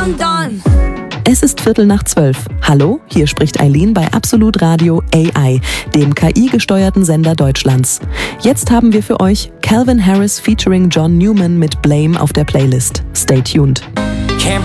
done. Es ist 11:15. Hallo, hier spricht Eileen bei Absolut Radio AI, dem KI-gesteuerten Sender Deutschlands. Jetzt haben wir für euch Calvin Harris featuring John Newman mit Blame auf der Playlist. Stay tuned.